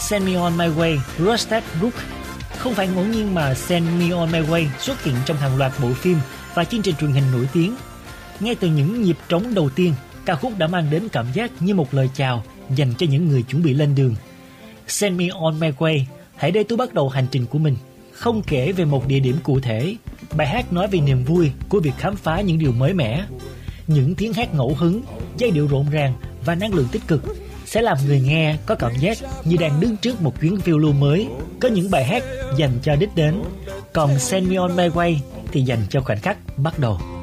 Send Me On My Way, Rosette Brooke. Không phải ngẫu nhiên mà Send Me On My Way xuất hiện trong hàng loạt bộ phim và chương trình truyền hình nổi tiếng. Ngay từ những nhịp trống đầu tiên, ca khúc đã mang đến cảm giác như một lời chào dành cho những người chuẩn bị lên đường. Send Me On My Way, hãy để tôi bắt đầu hành trình của mình. Không kể về một địa điểm cụ thể, bài hát nói về niềm vui của việc khám phá những điều mới mẻ. Những tiếng hát ngẫu hứng, giai điệu rộn ràng và năng lượng tích cực sẽ làm người nghe có cảm giác như đang đứng trước một chuyến phiêu lưu mới, có những bài hát dành cho đích đến, còn Send Me On My Way thì dành cho khoảnh khắc bắt đầu.